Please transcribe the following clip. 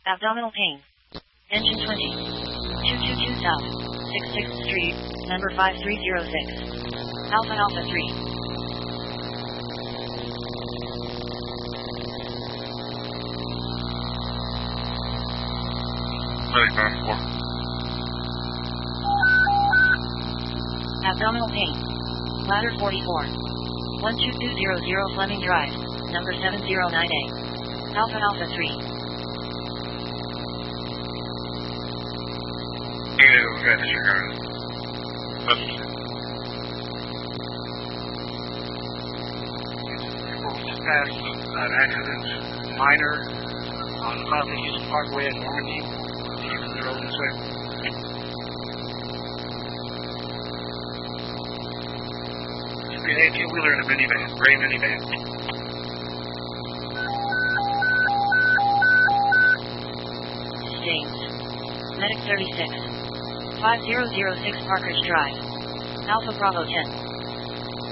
Abdominal pain. Engine 20. 222 South. 66th Street, number 5306. Alpha Alpha 3. Abdominal pain. Ladder 44. 12200 Fleming Drive, number 709A. Alpha Alpha 3. Disregard. Just past that accident, minor, on Cloudley East Parkway in Normandy. Keeping the road this way. Should be an 18-wheeler and a minivan, gray minivan. James. Medic 36. 5006 Parkers Drive. Alpha Bravo 10.